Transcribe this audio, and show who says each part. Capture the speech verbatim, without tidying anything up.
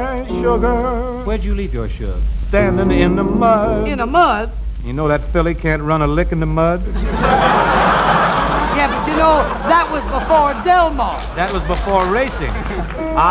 Speaker 1: my sugar.
Speaker 2: Where'd you leave your sugar?
Speaker 1: Standing in the mud.
Speaker 3: In the mud?
Speaker 1: You know that filly can't run a lick in the mud?
Speaker 3: Yeah, but you know, that was before Del Mar.
Speaker 1: That was before racing.